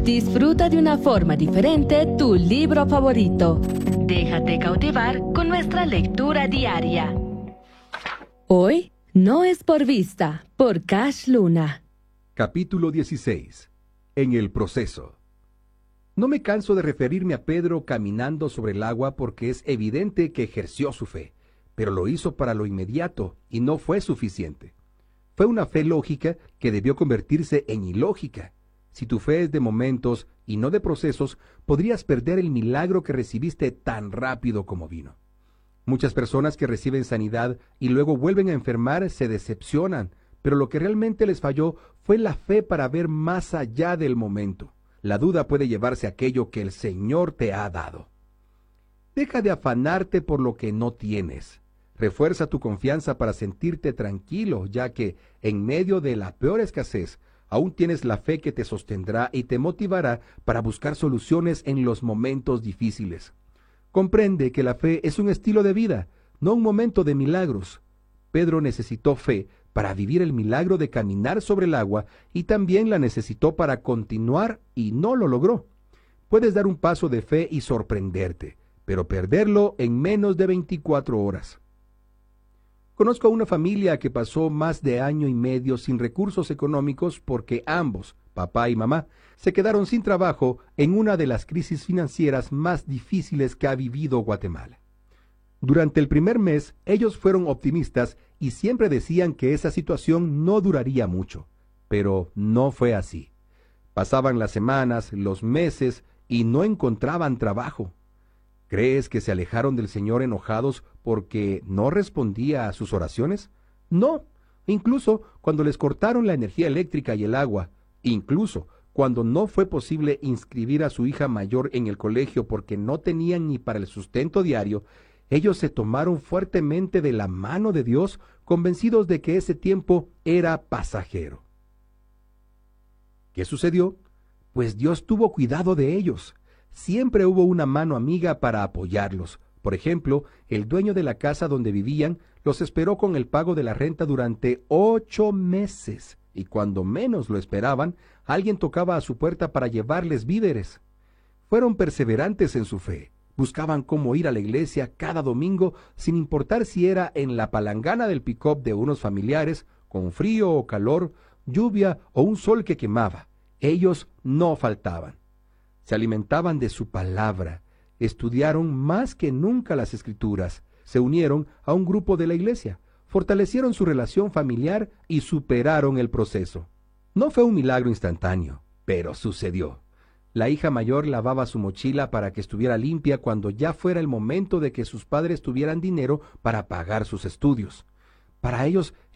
Disfruta de una forma diferente tu libro favorito. Déjate cautivar con nuestra lectura diaria. Hoy no es por vista, por Cash Luna. Capítulo 16. En el proceso. No me canso de referirme a Pedro caminando sobre el agua porque es evidente que ejerció su fe, pero lo hizo para lo inmediato y no fue suficiente. Fue una fe lógica que debió convertirse en ilógica. Si tu fe es de momentos y no de procesos, podrías perder el milagro que recibiste tan rápido como vino. Muchas personas que reciben sanidad y luego vuelven a enfermar se decepcionan, pero lo que realmente les falló fue la fe para ver más allá del momento. La duda puede llevarse a aquello que el Señor te ha dado. Deja de afanarte por lo que no tienes. Refuerza tu confianza para sentirte tranquilo, ya que en medio de la peor escasez, aún tienes la fe que te sostendrá y te motivará para buscar soluciones en los momentos difíciles. Comprende que la fe es un estilo de vida, no un momento de milagros. Pedro necesitó fe para vivir el milagro de caminar sobre el agua y también la necesitó para continuar y no lo logró. Puedes dar un paso de fe y sorprenderte, pero perderlo en menos de 24 horas. Conozco a una familia que pasó más de año y medio sin recursos económicos porque ambos, papá y mamá, se quedaron sin trabajo en una de las crisis financieras más difíciles que ha vivido Guatemala. Durante el primer mes, ellos fueron optimistas y siempre decían que esa situación no duraría mucho, pero no fue así. Pasaban las semanas, los meses y no encontraban trabajo. ¿Crees que se alejaron del Señor enojados porque no respondía a sus oraciones? No, incluso cuando les cortaron la energía eléctrica y el agua, incluso cuando no fue posible inscribir a su hija mayor en el colegio porque no tenían ni para el sustento diario, ellos se tomaron fuertemente de la mano de Dios, convencidos de que ese tiempo era pasajero. ¿Qué sucedió? Pues Dios tuvo cuidado de ellos. Siempre hubo una mano amiga para apoyarlos. Por ejemplo, el dueño de la casa donde vivían los esperó con el pago de la renta durante 8 meses, y cuando menos lo esperaban, alguien tocaba a su puerta para llevarles víveres. Fueron perseverantes en su fe. Buscaban cómo ir a la iglesia cada domingo, sin importar si era en la palangana del pick-up de unos familiares, con frío o calor, lluvia o un sol que quemaba. Ellos no faltaban. Se alimentaban de su palabra, estudiaron más que nunca las Escrituras, se unieron a un grupo de la iglesia, fortalecieron su relación familiar y superaron el proceso. No fue un milagro instantáneo, pero sucedió. La hija mayor lavaba su mochila para que estuviera limpia cuando ya fuera el momento de que sus padres tuvieran dinero para pagar sus estudios. Para ellos